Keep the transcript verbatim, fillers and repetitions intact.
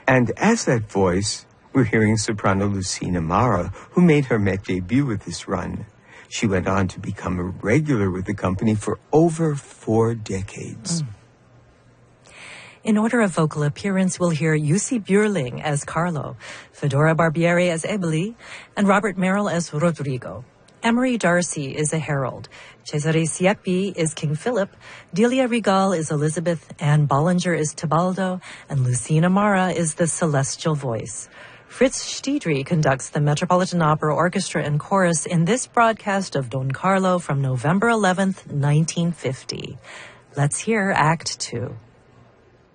And as that voice, we're hearing soprano Lucina Mara, who made her Met debut with this run. She went on to become a regular with the company for over four decades. Mm. In order of vocal appearance, we'll hear Jussi Björling as Carlo, Fedora Barbieri as Eboli, and Robert Merrill as Rodrigo. Emery Darcy is a herald. Cesare Siepi is King Philip. Delia Regal is Elizabeth. Anne Bollinger is Tebaldo. And Lucina Mara is the celestial voice. Fritz Stiedry conducts the Metropolitan Opera Orchestra and Chorus in this broadcast of Don Carlo from November eleventh, nineteen fifty. Let's hear Act Two.